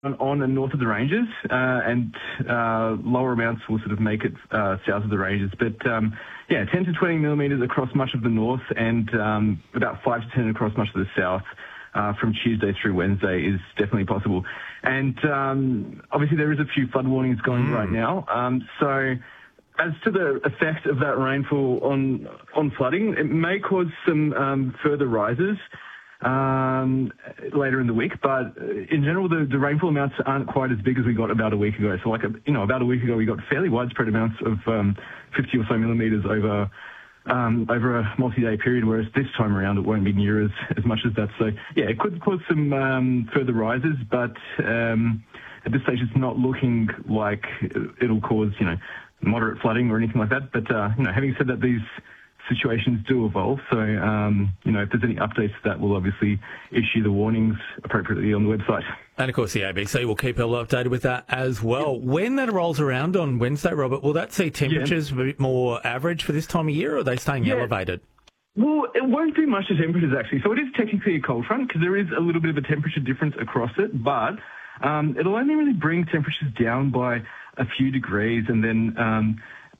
on and north of the ranges, and lower amounts will sort of make it south of the ranges. But 10 to 20 millimetres across much of the north, and about 5 to 10 across much of the south from Tuesday through Wednesday is definitely possible. And obviously there is a few flood warnings going right now. So as to the effect of that rainfall on flooding, it may cause some further rises later in the week, but in general, the rainfall amounts aren't quite as big as we got about a week ago. So about a week ago, we got fairly widespread amounts of 50 or so millimetres over a multi-day period, whereas this time around it won't be near as much as that. So yeah, it could cause some further rises, but at this stage it's not looking like it'll cause, moderate flooding or anything like that. But, having said that, these situations do evolve. So, if there's any updates to that, we'll obviously issue the warnings appropriately on the website. And, of course, the ABC will keep people updated with that as well. When that rolls around on Wednesday, Robert, will that see temperatures a bit more average for this time of year, or are they staying elevated? Well, it won't do much to temperatures, actually. So it is technically a cold front because there is a little bit of a temperature difference across it, but it'll only really bring temperatures down by a few degrees, and then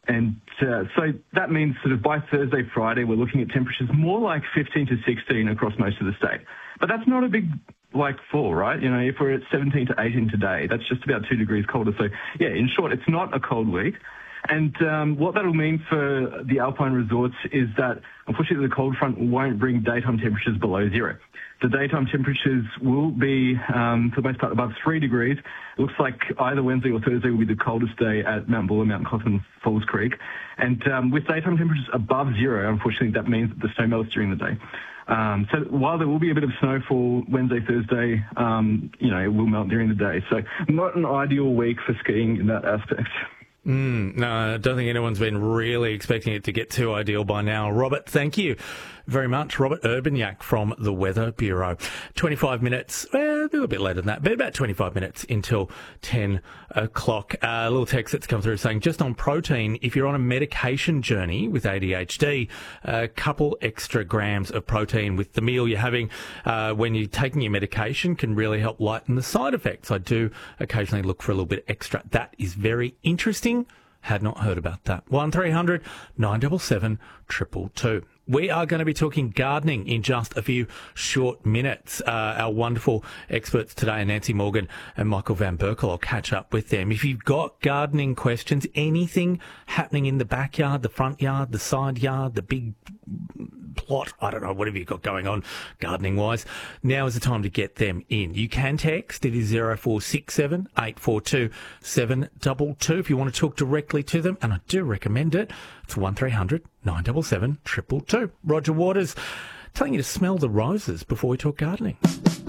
so that means sort of by Thursday, Friday, we're looking at temperatures more like 15 to 16 across most of the state. But that's not a big fall, right? If we're at 17 to 18 today, that's just about 2 degrees colder. So yeah, in short, it's not a cold week. And what that'll mean for the alpine resorts is that, unfortunately, the cold front won't bring daytime temperatures below zero. The daytime temperatures will be, for the most part, above 3 degrees. It looks like either Wednesday or Thursday will be the coldest day at Mount Buller, Mount Coffin, Falls Creek. And with daytime temperatures above zero, unfortunately, that means that the snow melts during the day. So while there will be a bit of snowfall Wednesday, Thursday, it will melt during the day. So not an ideal week for skiing in that aspect. No, I don't think anyone's been really expecting it to get too ideal by now. Robert, thank you very much. Robert Urbaniak from the Weather Bureau. 25 minutes, a little bit later than that, but about 25 minutes until 10 o'clock. A little text that's come through saying, just on protein, if you're on a medication journey with ADHD, a couple extra grams of protein with the meal you're having when you're taking your medication can really help lighten the side effects. I do occasionally look for a little bit extra. That is very interesting. Had not heard about that. 1300 977 222. We are going to be talking gardening in just a few short minutes. Our wonderful experts today, Nancy Morgan and Michael Van Berkel, I'll catch up with them. If you've got gardening questions, anything happening in the backyard, the front yard, the side yard, the big plot, I don't know, whatever you've got going on gardening-wise, now is the time to get them in. You can text. It is 0467 842 722 if you want to talk directly to them, and I do recommend it. It's 1300 977 222. Roger Waters telling you to smell the roses before we talk gardening.